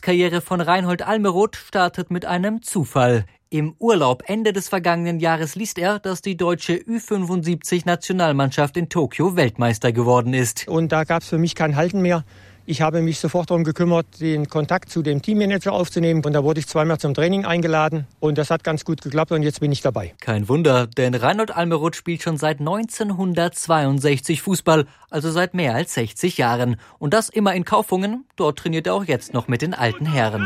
Mannschaftskarriere von Reinhold Almeroth startet mit einem Zufall. Im Urlaub Ende des vergangenen Jahres liest er, dass die deutsche Ü75-Nationalmannschaft in Tokio Weltmeister geworden ist. Und da gab es für mich kein Halten mehr. Ich habe mich sofort darum gekümmert, den Kontakt zu dem Teammanager aufzunehmen. Und da wurde ich zweimal zum Training eingeladen. Und das hat ganz gut geklappt und jetzt bin ich dabei. Kein Wunder, denn Reinhold Almeroth spielt schon seit 1962 Fußball, also seit mehr als 60 Jahren. Und das immer in Kaufungen. Dort trainiert er auch jetzt noch mit den alten Herren.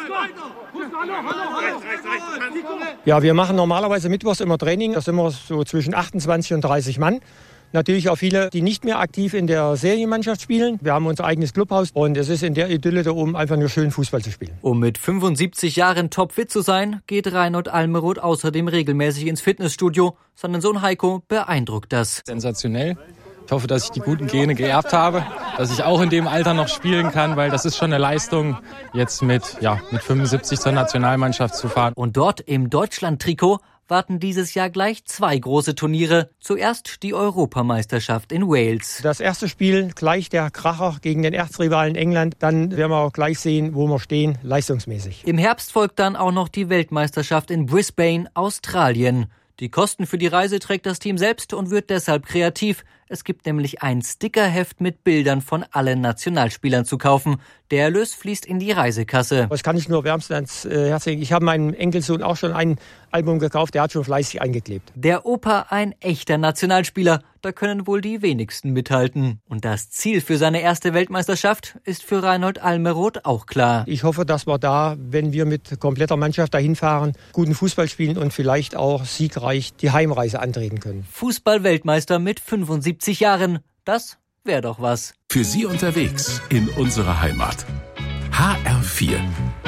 Ja, wir machen normalerweise mittwochs immer Training. Da sind wir so zwischen 28 und 30 Mann. Natürlich auch viele, die nicht mehr aktiv in der Serienmannschaft spielen. Wir haben unser eigenes Clubhaus und es ist in der Idylle da oben einfach nur schön, Fußball zu spielen. Um mit 75 Jahren topfit zu sein, geht Reinhold Almeroth außerdem regelmäßig ins Fitnessstudio. Sein Sohn Heiko beeindruckt das. Sensationell. Ich hoffe, dass ich die guten Gene geerbt habe, dass ich auch in dem Alter noch spielen kann, weil das ist schon eine Leistung, jetzt mit 75 zur Nationalmannschaft zu fahren. Und dort im Deutschland-Trikot warten dieses Jahr gleich 2 große Turniere. Zuerst die Europameisterschaft in Wales. Das erste Spiel gleich der Kracher gegen den Erzrivalen England. Dann werden wir auch gleich sehen, wo wir stehen, leistungsmäßig. Im Herbst folgt dann auch noch die Weltmeisterschaft in Brisbane, Australien. Die Kosten für die Reise trägt das Team selbst und wird deshalb kreativ. Es gibt nämlich ein Stickerheft mit Bildern von allen Nationalspielern zu kaufen. Der Erlös fließt in die Reisekasse. Das kann ich nur wärmstens ans Herz legen. Ich habe meinem Enkelsohn auch schon ein Album gekauft, der hat schon fleißig eingeklebt. Der Opa ein echter Nationalspieler, da können wohl die wenigsten mithalten. Und das Ziel für seine erste Weltmeisterschaft ist für Reinhold Almeroth auch klar. Ich hoffe, dass wir da, wenn wir mit kompletter Mannschaft dahin fahren, guten Fußball spielen und vielleicht auch siegreich die Heimreise antreten können. Fußball-Weltmeister mit 75 Jahren, das wäre doch was. Für Sie unterwegs in unserer Heimat. HR4